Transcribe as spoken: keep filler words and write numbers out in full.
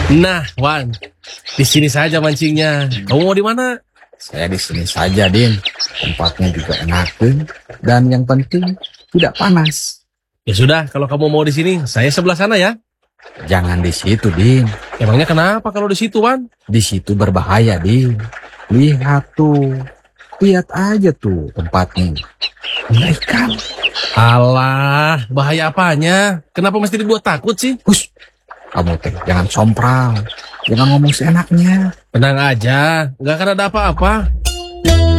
Nah, Wan, di sini saja mancingnya. Kamu mau di mana? Saya di sini saja, Din. Tempatnya juga enakan dan yang penting tidak panas. Ya sudah, kalau kamu mau di sini, saya sebelah sana ya. Jangan di situ, Din. Emangnya kenapa kalau di situ, Wan? Di situ berbahaya, Din. Lihat tuh. Lihat aja tuh tempatnya. Ada ikan. Alah, bahaya apanya? Kenapa mesti dibuat takut sih? Hus, kamu teh jangan sompral. Jangan ngomong seenaknya. Tenang aja, nggak akan ada apa-apa.